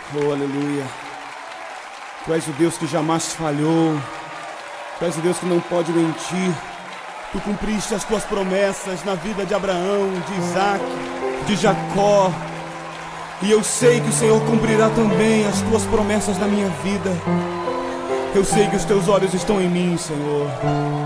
Oh, aleluia. Tu és o Deus que jamais falhou. Tu és o Deus que não pode mentir. Tu cumpriste as tuas promessas na vida de Abraão, de Isaac, de Jacó. E eu sei que o Senhor cumprirá também as tuas promessas na minha vida. Eu sei que os teus olhos estão em mim, Senhor.